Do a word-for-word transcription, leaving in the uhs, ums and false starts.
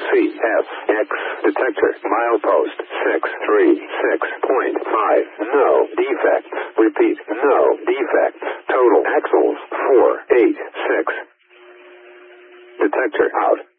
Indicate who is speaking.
Speaker 1: C S X detector milepost six three six point five. No defects. Repeat, no defects. Total axles four eight six. Detector out.